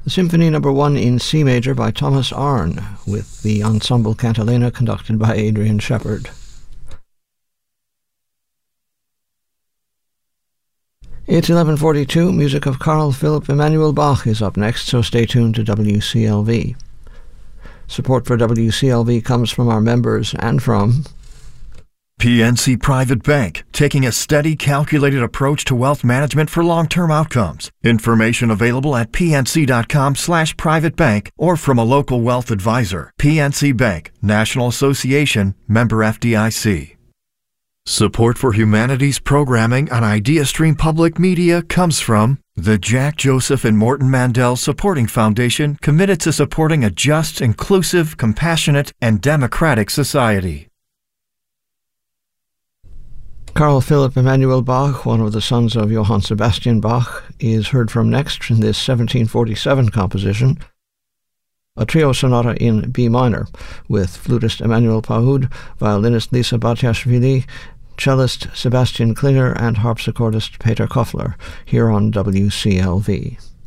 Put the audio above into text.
Symphony No. 1 in C major by Thomas Arne, with the Ensemble Cantilena conducted by Adrian Shepard. It's 11:42. Music of Carl Philipp Emanuel Bach is up next, so stay tuned to WCLV. Support for WCLV comes from our members and from PNC Private Bank, taking a steady, calculated approach to wealth management for long-term outcomes. Information available at pnc.com/privatebank or from a local wealth advisor. PNC Bank, National Association, member FDIC. Support for humanities programming on IdeaStream Public Media comes from the Jack Joseph and Morton Mandel Supporting Foundation, committed to supporting a just, inclusive, compassionate, and democratic society. Carl Philipp Emanuel Bach, one of the sons of Johann Sebastian Bach, is heard from next in this 1747 composition, a trio sonata in B minor, with flutist Emmanuel Pahoud, violinist Lisa Batiashvili, cellist Sebastian Klinger, and harpsichordist Peter Koffler, here on WCLV.